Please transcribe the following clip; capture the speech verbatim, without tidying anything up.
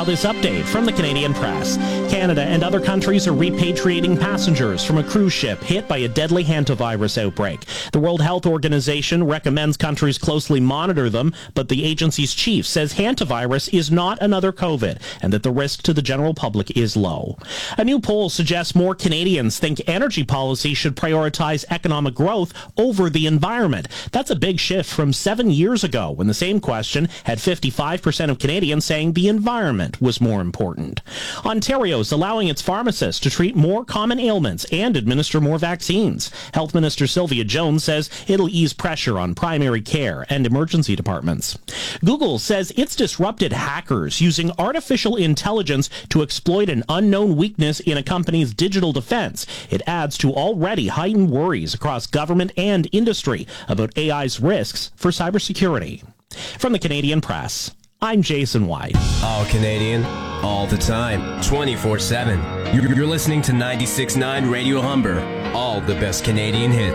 Now this update from the Canadian Press. Canada and other countries are repatriating passengers from a cruise ship hit by a deadly hantavirus outbreak. The World Health Organization recommends countries closely monitor them, but the agency's chief says hantavirus is not another COVID and that the risk to the general public is low. A new poll suggests more Canadians think energy policy should prioritize economic growth over the environment. That's a big shift from seven years ago when the same question had fifty-five percent of Canadians saying the environment was more important. Ontario's allowing its pharmacists to treat more common ailments and administer more vaccines. Health Minister Sylvia Jones says it'll ease pressure on primary care and emergency departments. Google says it's disrupted hackers using artificial intelligence to exploit an unknown weakness in a company's digital defense. It adds to already heightened worries across government and industry about A I's risks for cybersecurity. From the Canadian Press, I'm Jason White. All Canadian, all the time, twenty-four seven. You're, you're listening to ninety-six point nine Radio Humber. All the best Canadian hits.